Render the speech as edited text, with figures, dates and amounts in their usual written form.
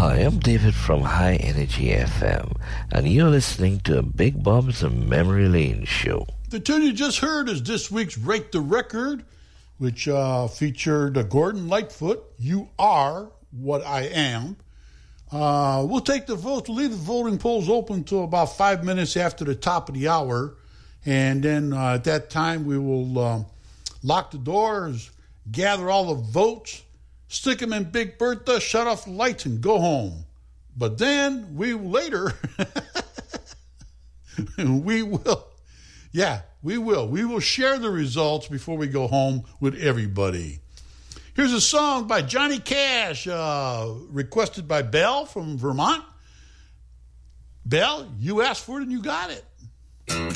Hi, I'm David from High Energy FM, and you're listening to a Big Bob's Memory Lane show. The tune you just heard is this week's Rate the Record, which featured Gordon Lightfoot, You Are What I Am. We'll take the votes. We'll leave the voting polls open until about 5 minutes after the top of the hour. And then at that time, we will lock the doors, gather all the votes, stick them in Big Bertha, shut off the lights, and go home. But then we will. We will share the results before we go home with everybody. Here's a song by Johnny Cash, requested by Belle from Vermont. Belle, you asked for it and you got it.